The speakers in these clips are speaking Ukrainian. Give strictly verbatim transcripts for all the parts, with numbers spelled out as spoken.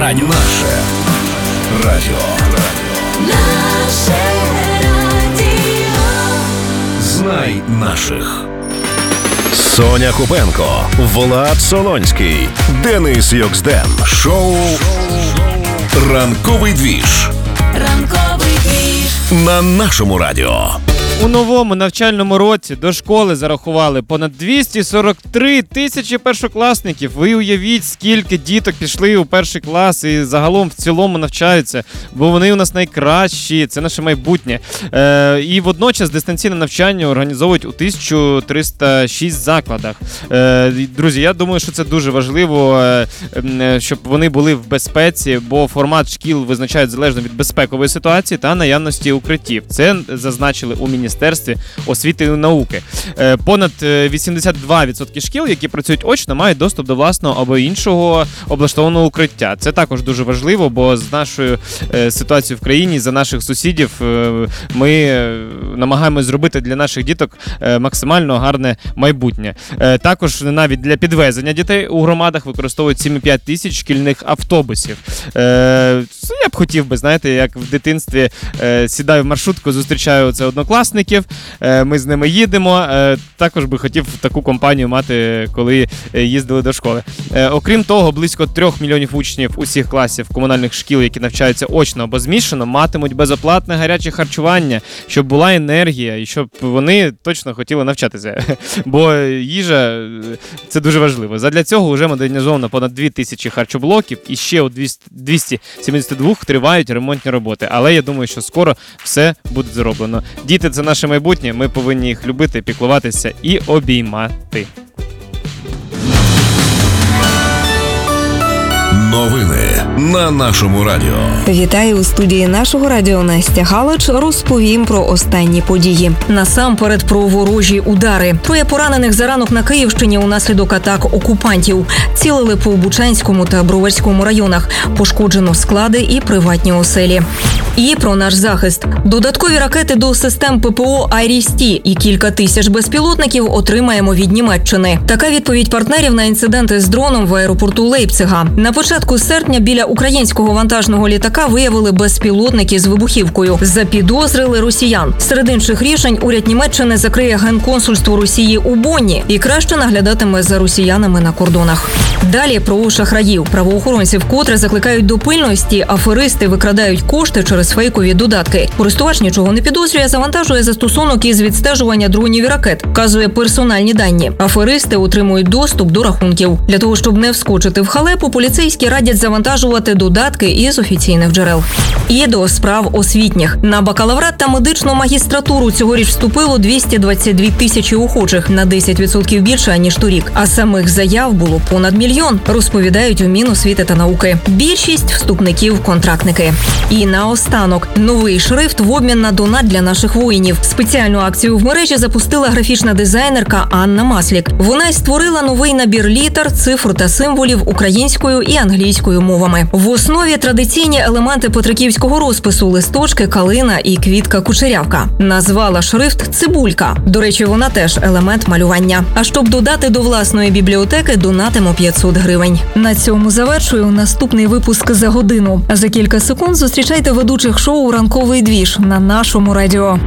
радіо. Наше радіо. Наше радіо. Знай наших. Соня Купенко, Влад Солонський, Денис Йоксден. Шоу «Ранковий двіж». Ранковий двіж. На нашому радіо. У новому навчальному році до школи зарахували понад двісті сорок три тисячі першокласників. Ви уявіть, скільки діток пішли у перший клас і загалом в цілому навчаються, бо вони у нас найкращі, це наше майбутнє. Е, і водночас дистанційне навчання організовують у тисяча триста шість закладах. Е, друзі, я думаю, що це дуже важливо, е, щоб вони були в безпеці, бо формат шкіл визначають залежно від безпекової ситуації та наявності укриттів. Це зазначили у міністерстві Міністерстві освіти і науки. Понад вісімдесят два відсотки шкіл, які працюють очно, мають доступ до власного або іншого облаштованого укриття. Це також дуже важливо, бо з нашою ситуацією в країні, за наших сусідів, ми намагаємось зробити для наших діток максимально гарне майбутнє. Також навіть для підвезення дітей у громадах використовують сім цілих п'ять десятих тисяч шкільних автобусів. Я б хотів би, знаєте, як в дитинстві сідаю в маршрутку, зустрічаю це однокласників, ми з ними їдемо. Також би хотів таку компанію мати, коли їздили до школи. Окрім того, близько трьох мільйонів учнів усіх класів комунальних шкіл, які навчаються очно або змішано, матимуть безоплатне гаряче харчування, щоб була енергія і щоб вони точно хотіли навчатися. Бо їжа – це дуже важливо. Задля цього вже модернізовано понад дві тисячі харчоблоків і ще у двісті сімдесят два тривають ремонтні роботи. Але я думаю, що скоро все буде зроблено. Діти – це наше майбутнє, ми повинні їх любити, піклуватися і обіймати. Новини на нашому радіо. Вітаю у студії нашого радіо Настя Галич. Розповім про останні події. Насамперед про ворожі удари. Троє поранених за ранок на Київщині унаслідок атак окупантів. Цілили по Бучанському та Броварському районах. Пошкоджено склади і приватні оселі. І про наш захист. Додаткові ракети до систем ППО «Айріс-Ті» і кілька тисяч безпілотників отримаємо від Німеччини. Така відповідь партнерів на інциденти з дроном в аеропорту Лейпцига. На початку серпня біля українського вантажного літака виявили безпілотники з вибухівкою. Запідозрили росіян. Серед інших рішень уряд Німеччини закриє генконсульство Росії у Бонні і краще наглядатиме за росіянами на кордонах. Далі про шахраїв. Правоохоронці вкотре закликають до пильності. Аферисти викрадають кошти через фейкові додатки. Користувач нічого не підозрює, завантажує застосунок із відстежування дронів і ракет, вказує персональні дані. Аферисти отримують доступ до рахунків. Для того, щоб не вскочити в халепу, поліцейські радять завантажувати додатки із офіційних джерел. І до справ освітніх. На бакалаврат та медичну магістратуру цьогоріч вступило двісті двадцять дві тисячі охочих, на десять відсотків більше, ніж торік. А самих заяв було понад мільйон, розповідають у Міносвіти та науки. Більшість вступників – контрактники. І наостанок. Новий шрифт в обмін на донат для наших воїнів. Спеціальну акцію в мережі запустила графічна дизайнерка Анна Маслік. Вона й створила новий набір літер, цифр та символів українською і англійською мовами. В основі традиційні елементи петриківського розпису – листочки, калина і квітка-кучерявка. Назвала шрифт «Цибулька». До речі, вона теж елемент малювання. А щоб додати до власної бібліотеки, донатимо п'ятсот гривень. На цьому завершую наступний випуск за годину. А за кілька секунд зустрічайте ведучих шоу «Ранковий двіж» на нашому радіо.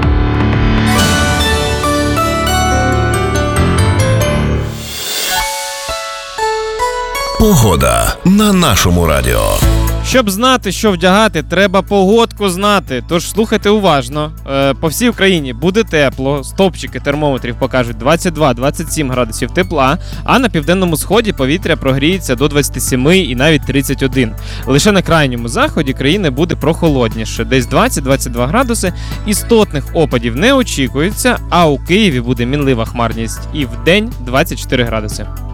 Погода на нашому радіо. Щоб знати, що вдягати, треба погодку знати. Тож слухайте уважно. Е, по всій Україні буде тепло. Стопчики термометрів покажуть двадцять два - двадцять сім градусів тепла, а на південному сході повітря прогріється до двадцять сім і навіть тридцять один. Лише на крайньому заході країни буде прохолодніше, десь двадцять - двадцять два градуси. Істотних опадів не очікується, а у Києві буде мінлива хмарність і вдень двадцять чотири градуси.